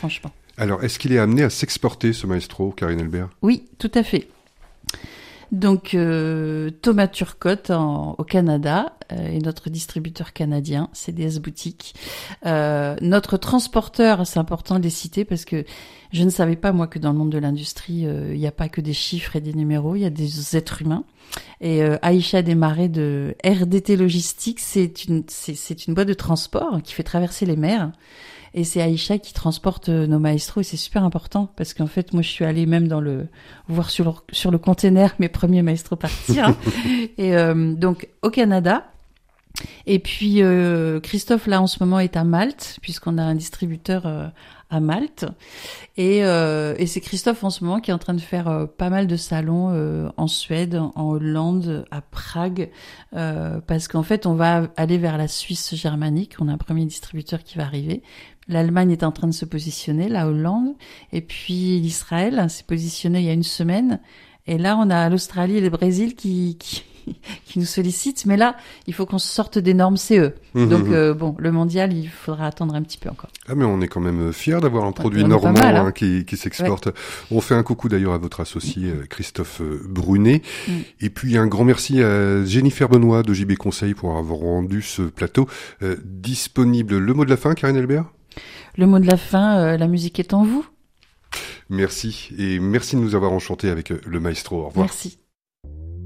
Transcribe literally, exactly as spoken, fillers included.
franchement. Alors, est-ce qu'il est amené à s'exporter, ce maestro, Karine Elbert ? Oui, tout à fait. Donc, euh, Thomas Turcotte en, au Canada euh, est notre distributeur canadien, C D S Boutique. Euh, notre transporteur, c'est important de les citer parce que je ne savais pas, moi, que dans le monde de l'industrie, euh, il n'y a pas que des chiffres et des numéros, il y a des êtres humains. Et euh, Aïcha Desmarais de R D T Logistique, c'est une, c'est, c'est une boîte de transport qui fait traverser les mers. Et c'est Aïcha qui transporte nos maestros et c'est super important parce qu'en fait, moi, je suis allée même dans le voir sur le, sur le container mes premiers maestros partir. Hein. Et euh, donc au Canada. Et puis euh, Christophe là en ce moment est à Malte puisqu'on a un distributeur euh, à Malte. Et, euh, et c'est Christophe en ce moment qui est en train de faire euh, pas mal de salons euh, en Suède, en Hollande, à Prague, euh, parce qu'en fait on va aller vers la Suisse germanique. On a un premier distributeur qui va arriver. L'Allemagne est en train de se positionner, la Hollande, et puis l'Israël s'est positionné il y a une semaine. Et là, on a l'Australie et le Brésil qui, qui, qui nous sollicitent. Mais là, il faut qu'on sorte des normes C E. Mmh, Donc, mmh. Euh, bon, le mondial, il faudra attendre un petit peu encore. Ah, mais on est quand même fiers d'avoir un produit ouais, normand mal, hein. hein, qui, qui s'exporte. Ouais. On fait un coucou d'ailleurs à votre associé, mmh. Christophe Brunet. Mmh. Et puis, un grand merci à Jennifer Benoît de J B Conseil pour avoir rendu ce plateau euh, disponible. Le mot de la fin, Karine Elbert ? Le mot de la fin, euh, la musique est en vous. Merci et merci de nous avoir enchantés avec le maestro. Au revoir. Merci.